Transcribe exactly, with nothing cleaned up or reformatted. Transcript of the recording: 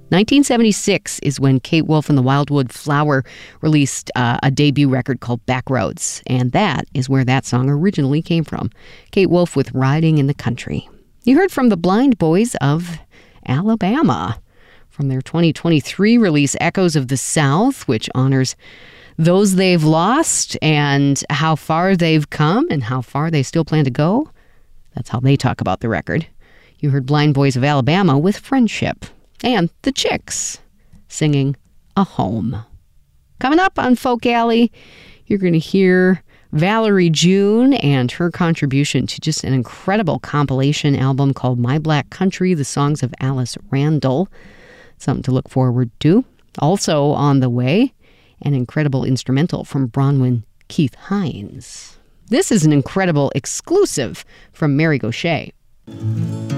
nineteen seventy-six is when Kate Wolf and the Wildwood Flower released uh, a debut record called Backroads, and that is where that song originally came from. Kate Wolf with Riding in the Country. You heard from the Blind Boys of Alabama from their twenty twenty-three release Echoes of the South, which honors those they've lost and how far they've come and how far they still plan to go. That's how they talk about the record. You heard Blind Boys of Alabama with Friendship, and the Chicks singing A Home. Coming up on Folk Alley, you're going to hear Valerie June and her contribution to just an incredible compilation album called My Black Country, the songs of Alice Randall. Something to look forward to. Also on the way, an incredible instrumental from Bronwyn Keith Hines. This is an incredible exclusive from Mary Gauthier.